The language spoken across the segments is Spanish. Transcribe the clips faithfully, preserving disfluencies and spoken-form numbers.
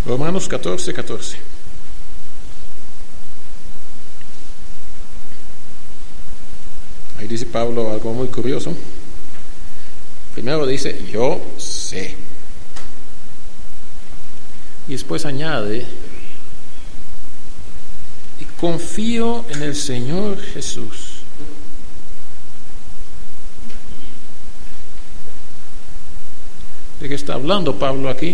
Romanos catorce, catorce. Ahí dice Pablo algo muy curioso. Primero dice, yo sé. Y después añade, y confío en el Señor Jesús. ¿De qué está hablando Pablo aquí?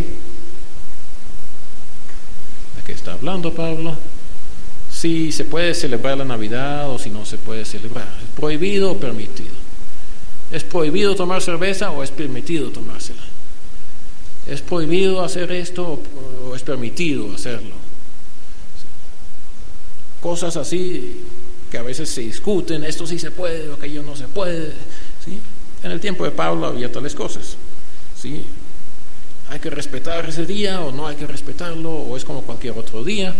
¿De qué está hablando Pablo? Si se puede celebrar la Navidad o si no se puede celebrar. ¿Es prohibido o permitido? ¿Es prohibido tomar cerveza o es permitido tomársela? ¿Es prohibido hacer esto o es permitido hacerlo? Cosas así que a veces se discuten, esto sí se puede o aquello no se puede, ¿sí? En el tiempo de Pablo había tales cosas, ¿sí? ¿Hay que respetar ese día o no hay que respetarlo? ¿O es como cualquier otro día?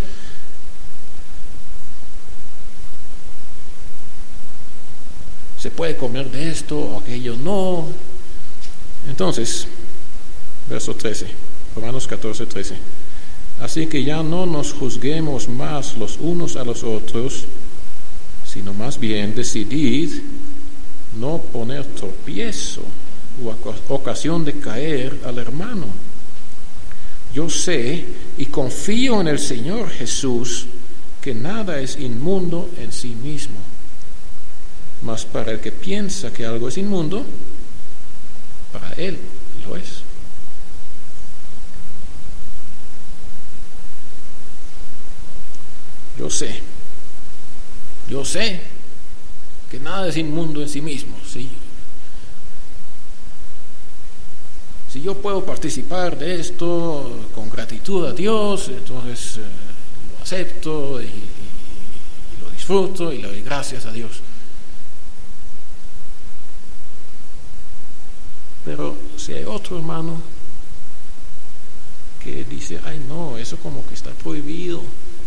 ¿Se puede comer de esto o aquello no? Entonces, verso trece, Romanos catorce, trece. Así que ya no nos juzguemos más los unos a los otros, sino más bien decidid no poner tropiezo u ocasión de caer al hermano. Yo sé y confío en el Señor Jesús que nada es inmundo en sí mismo, mas para el que piensa que algo es inmundo, para él lo es. Yo sé, yo sé que nada es inmundo en sí mismo, ¿sí? Si yo puedo participar de esto con gratitud a Dios, entonces eh, lo acepto y, y, y lo disfruto y le doy gracias a Dios. Pero si hay otro hermano que dice, ay no, eso como que está prohibido,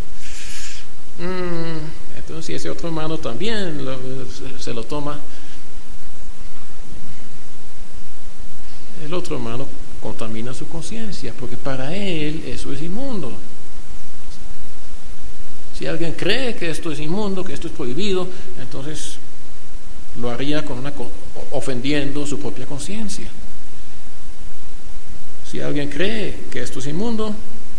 mm, entonces si ese otro hermano también lo, se, se lo toma, el otro hermano contamina su conciencia, porque para él eso es inmundo. Si alguien cree que esto es inmundo, que esto es prohibido, entonces lo haría con una ofendiendo su propia conciencia. Si alguien cree que esto es inmundo,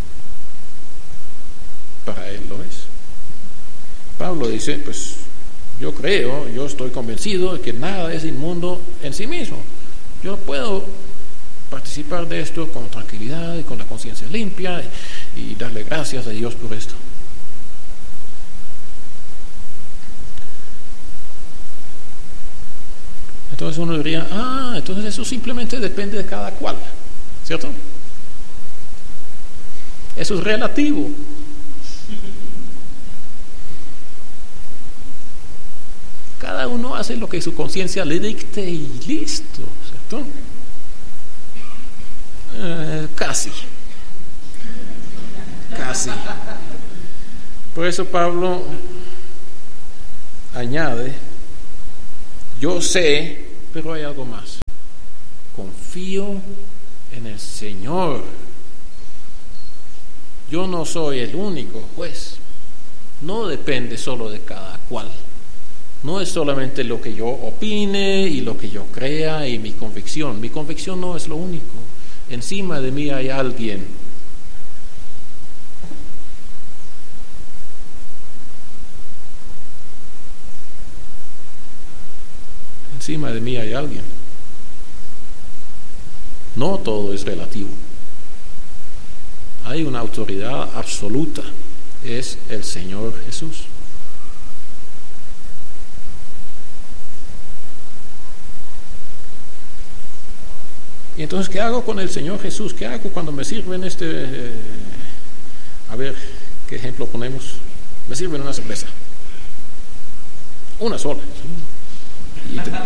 para él lo es. Pablo dice, pues yo creo, yo estoy convencido de que nada es inmundo en sí mismo. Yo puedo participar de esto con tranquilidad y con la conciencia limpia y, y darle gracias a Dios por esto. Entonces uno diría, ah, entonces eso simplemente depende de cada cual, ¿cierto? Eso es relativo. Cada uno hace lo que su conciencia le dicte y listo, ¿cierto? Eh, casi. Casi. Por eso Pablo añade, yo sé, pero hay algo más. Confío en el Señor. Yo no soy el único juez. No depende solo de cada cual. No es solamente lo que yo opine y lo que yo crea y mi convicción. Mi convicción no es lo único. Encima de mí hay alguien. Encima de mí hay alguien. No todo es relativo. Hay una autoridad absoluta. Es el Señor Jesús. Y entonces, ¿qué hago con el Señor Jesús? ¿Qué hago cuando me sirven este... Eh, a ver, ¿qué ejemplo ponemos? Me sirven una cerveza. Una sola. Y, te,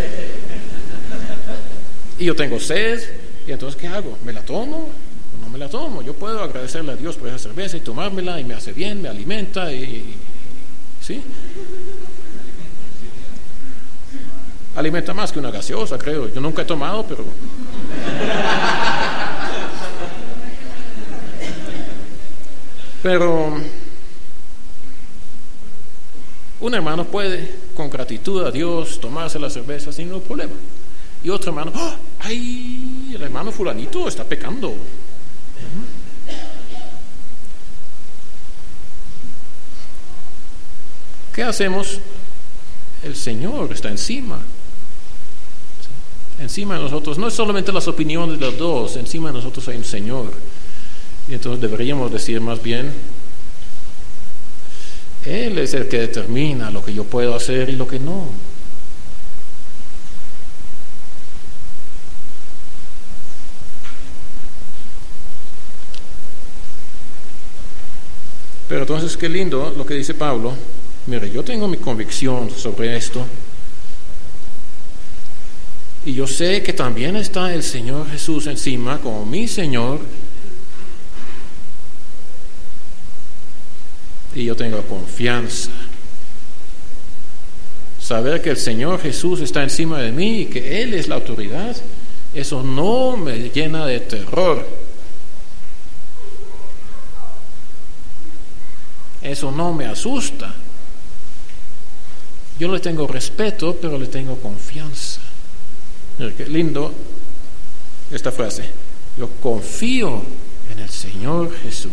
y yo tengo sed, y entonces ¿qué hago? ¿Me la tomo o no me la tomo? Yo puedo agradecerle a Dios por esa cerveza y tomármela y me hace bien, me alimenta y... ¿sí? Alimenta más que una gaseosa, creo. Yo nunca he tomado, pero... Pero un hermano puede, con gratitud a Dios, tomarse la cerveza sin ningún problema. Y otro hermano, ¡oh! ¡Ay! El hermano fulanito está pecando. ¿Qué hacemos? El Señor está encima. Encima de nosotros. No es solamente las opiniones de los dos, encima de nosotros hay un Señor. Y entonces deberíamos decir más bien, Él es el que determina lo que yo puedo hacer y lo que no. Pero entonces qué lindo lo que dice Pablo. Mire, yo tengo mi convicción sobre esto y yo sé que también está el Señor Jesús encima como mi Señor y yo tengo confianza. Saber que el Señor Jesús está encima de mí y que Él es la autoridad, eso no me llena de terror. Eso no me asusta. Yo le tengo respeto, pero le tengo confianza. Mira qué lindo esta frase. Yo confío en el Señor Jesús.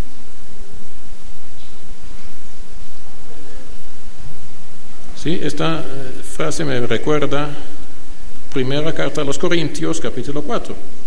Sí, esta frase me recuerda primera carta a los Corintios, capítulo cuatro.